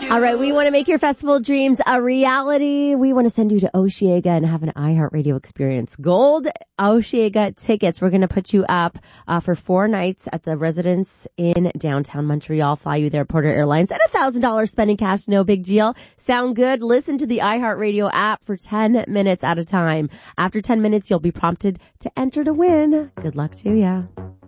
All right, we want to make your festival dreams a reality. We want to send you to Osheaga and have an iHeartRadio experience. Gold Osheaga tickets. We're going to put you up for 4 nights at the residence in downtown Montreal. Fly you there, Porter Airlines, and $1,000 spending cash. No big deal. Sound good? Listen to the iHeartRadio app for 10 minutes at a time. After 10 minutes, you'll be prompted to enter to win. Good luck to you.